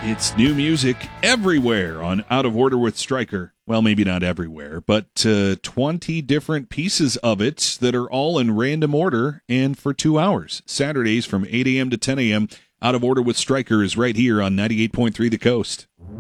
It's new music everywhere on Out of Order with Stryker. Well, maybe not everywhere, but 20 different pieces of it that are all in random order and for 2 hours. Saturdays from 8 a.m. to 10 a.m. Out of Order with Stryker is right here on 98.3 The Coast.